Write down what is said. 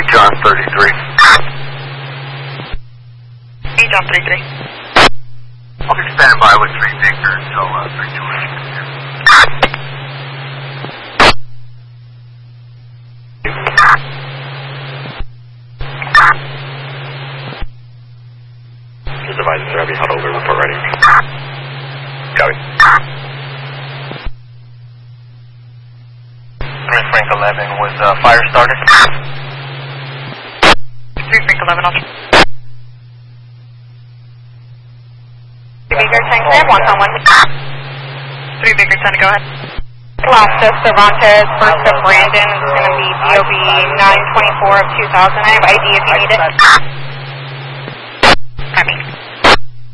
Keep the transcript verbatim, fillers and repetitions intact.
John thirty-three. Hey, John thirty-three. I'll be standing by with three Victor until uh, three two eight. His devices are having hot over, report ready. Copy. three Frank eleven was uh, fire started. three Frank eleven, I'll three Baker ten, can I have one on one? three Baker ten, go ahead. Last of Cervantes, first of Brandon, it's going to be D O B nine twenty-four of two thousand. I have I D if you need it.